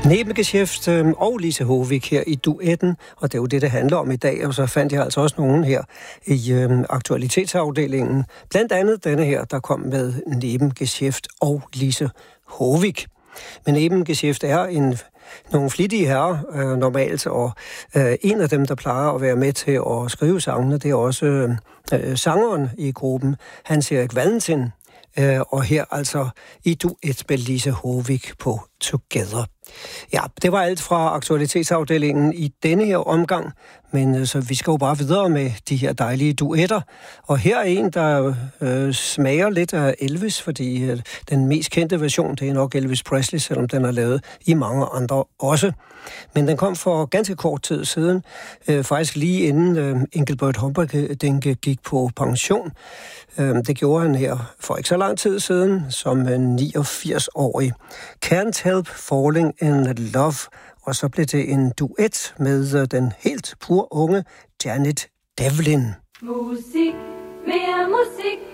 Nebengeschæft og Lise Hovig her i duetten, og det er jo det handler om i dag, og så fandt jeg altså også nogen her i aktualitetsafdelingen. Blandt andet denne her, der kom med Nebengeschæft og Lise Hovig. Men Nebengeschæft er nogle flittige herrer normalt, og en af dem, der plejer at være med til at skrive sangene, det er også sangeren i gruppen, Hans-Erik Valentin. Og her altså i duet med Lise Hovig på Together. Ja, det var alt fra aktualitetsafdelingen i denne her omgang, men så vi skal jo bare videre med de her dejlige duetter. Og her er en, der smager lidt af Elvis, fordi den mest kendte version, det er nok Elvis Presley, selvom den er lavet i mange andre også. Men den kom for ganske kort tid siden, faktisk lige inden Engelbert Humperdinck gik på pension. Det gjorde han her for ikke så lang tid siden, som 89-årig. Can't Help Falling in Love, og så blev det en duet med den helt pur unge Janet Devlin. Musik, mere musik.